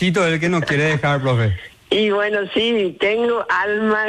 derechito el que no quiere dejar, profe. Y bueno, sí, tengo alma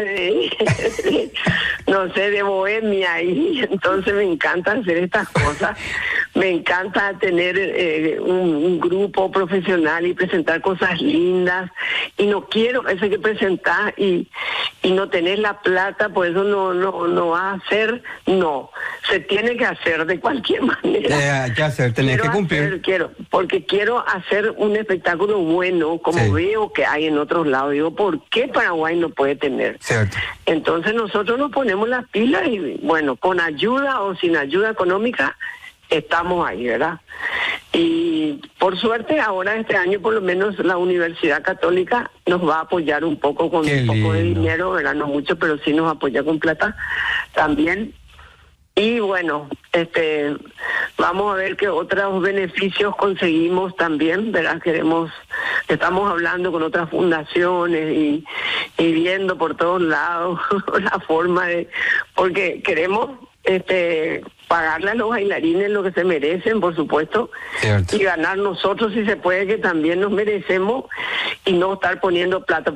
no sé, de bohemia, y entonces me encanta hacer estas cosas. Me encanta tener un grupo profesional y presentar cosas lindas. Y no quiero eso que presentar y no tener la plata, por eso no va a hacer, no. Se tiene que hacer de cualquier manera. Hay que hacer, tenés que cumplir. Porque quiero hacer un espectáculo bueno, como veo que hay en otros lados. Digo, ¿por qué Paraguay no puede tener? Cierto. Entonces nosotros nos ponemos las pilas y, bueno, con ayuda o sin ayuda económica, estamos ahí, ¿verdad? Y por suerte ahora este año por lo menos la Universidad Católica nos va a apoyar un poco con un poco de dinero, ¿verdad? No mucho, pero sí nos apoya con plata también. Y bueno, vamos a ver qué otros beneficios conseguimos también, ¿verdad? Estamos hablando con otras fundaciones y viendo por todos lados la forma porque queremos pagarle a los bailarines lo que se merecen, por supuesto, y ganar nosotros si se puede, que también nos merecemos, y no estar poniendo plata,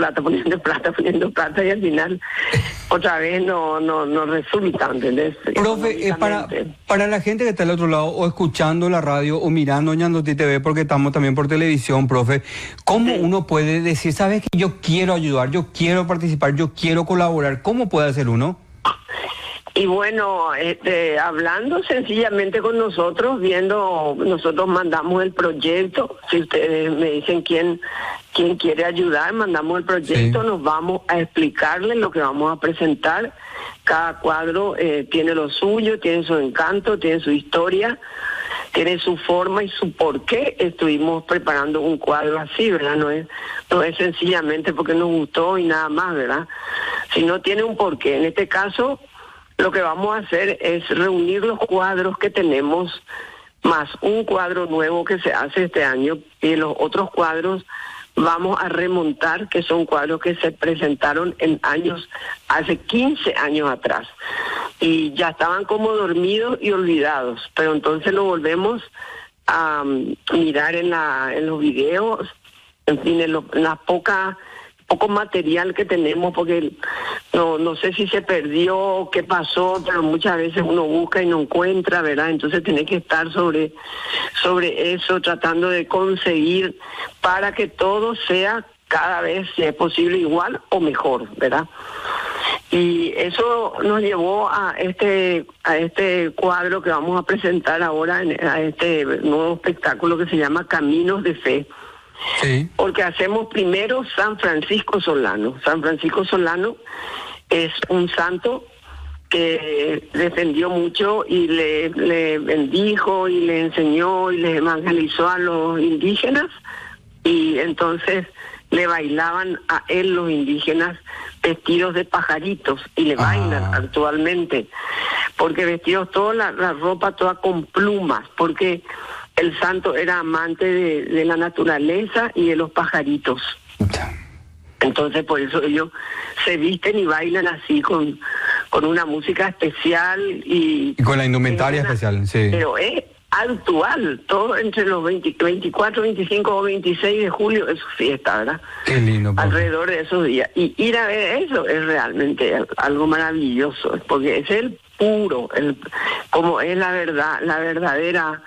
y al final otra vez no resulta, ¿entendés? Profe, para la gente que está al otro lado, o escuchando la radio, o mirando Ñandoti TV, porque estamos también por televisión, profe, ¿cómo uno puede decir, sabes que yo quiero ayudar, yo quiero participar, yo quiero colaborar? ¿Cómo puede hacer uno? Y bueno, hablando sencillamente con nosotros, nosotros mandamos el proyecto. Si ustedes me dicen quién quiere ayudar, mandamos el proyecto, nos vamos a explicarles lo que vamos a presentar. Cada cuadro tiene lo suyo, tiene su encanto, tiene su historia, tiene su forma y su porqué. Estuvimos preparando un cuadro así, ¿verdad? No es sencillamente porque nos gustó y nada más, ¿verdad? Sino tiene un porqué. En este caso, lo que vamos a hacer es reunir los cuadros que tenemos, más un cuadro nuevo que se hace este año, y los otros cuadros vamos a remontar, que son cuadros que se presentaron hace 15 años atrás, y ya estaban como dormidos y olvidados, pero entonces lo volvemos a mirar en los videos, en fin, en la poco material que tenemos, porque no sé si se perdió, qué pasó, pero muchas veces uno busca y no encuentra, ¿verdad? Entonces tiene que estar sobre eso, tratando de conseguir para que todo sea cada vez, si es posible, igual o mejor, ¿verdad? Y eso nos llevó a este cuadro que vamos a presentar ahora, a este nuevo espectáculo que se llama Caminos de Fe. Sí. Porque hacemos primero San Francisco Solano. San Francisco Solano es un santo que defendió mucho y le bendijo y le enseñó y le evangelizó a los indígenas, y entonces le bailaban a él los indígenas vestidos de pajaritos, y le bailan actualmente, porque vestidos toda la ropa toda con plumas, porque el santo era amante de la naturaleza y de los pajaritos. Entonces por eso ellos se visten y bailan así con una música especial y con la indumentaria especial, sí. Pero es actual, todo entre los 24, 25 o 26 de julio es su fiesta, ¿verdad? Qué lindo. Alrededor de esos días. Y ir a ver eso es realmente algo maravilloso, porque es el puro, como es la verdad, la verdadera,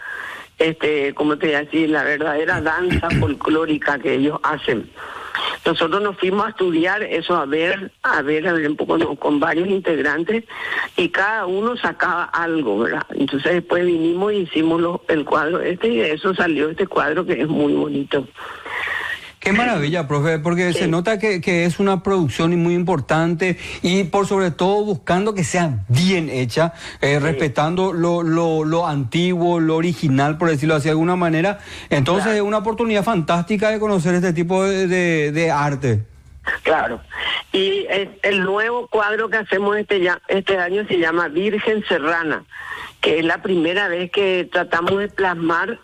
como te decía, la verdadera danza folclórica que ellos hacen. Nosotros nos fuimos a estudiar eso, a ver un poco con varios integrantes, y cada uno sacaba algo, ¿verdad? Entonces después vinimos y hicimos el cuadro y de eso salió este cuadro que es muy bonito. Qué maravilla, profe, porque se nota que es una producción muy importante, y por sobre todo buscando que sea bien hecha, respetando lo antiguo, lo original, por decirlo así de alguna manera. Entonces es una oportunidad fantástica de conocer este tipo de arte. Claro. Y el nuevo cuadro que hacemos este año se llama Virgen Serrana, que es la primera vez que tratamos de plasmar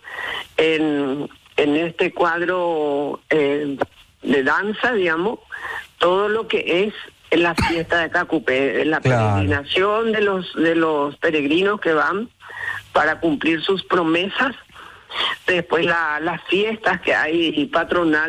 en este cuadro de danza, digamos, todo lo que es la fiesta de Cacupé, la peregrinación de los peregrinos que van para cumplir sus promesas, después las fiestas que hay patronales.